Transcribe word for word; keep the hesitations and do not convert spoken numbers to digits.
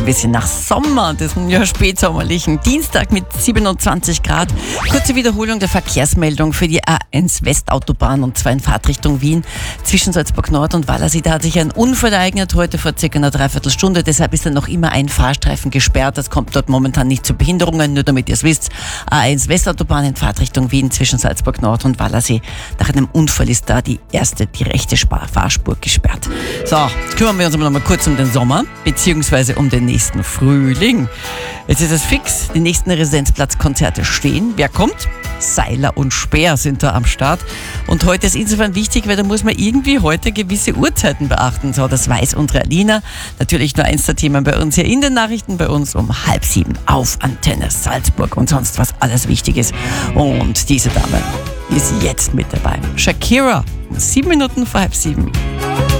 Ein bisschen nach Sommer, diesem ja, spätsommerlichen Dienstag mit siebenundzwanzig Grad. Kurze Wiederholung der Verkehrsmeldung für die A eins Westautobahn und zwar in Fahrtrichtung Wien zwischen Salzburg Nord und Wallersee. Da hat sich ein Unfall ereignet heute vor circa einer Dreiviertelstunde. Deshalb ist dann noch immer ein Fahrstreifen gesperrt. Das kommt dort momentan nicht zu Behinderungen, nur damit ihr es wisst. A eins Westautobahn in Fahrtrichtung Wien zwischen Salzburg Nord und Wallersee. Nach einem Unfall ist da die erste, die rechte Fahrspur gesperrt. So, jetzt kümmern wir uns aber noch mal kurz um den Sommer, beziehungsweise um den nächsten Frühling. Jetzt ist es fix, die nächsten Residenzplatzkonzerte stehen. Wer kommt? Seiler und Speer sind da am Start. Und heute ist insofern wichtig, weil da muss man irgendwie heute gewisse Uhrzeiten beachten. So, das weiß unsere Alina. Natürlich nur eins der Themen bei uns hier in den Nachrichten, bei uns um halb sieben auf Antenne Salzburg und sonst was alles wichtig ist. Und diese Dame ist jetzt mit dabei. Shakira, sieben Minuten vor halb sieben.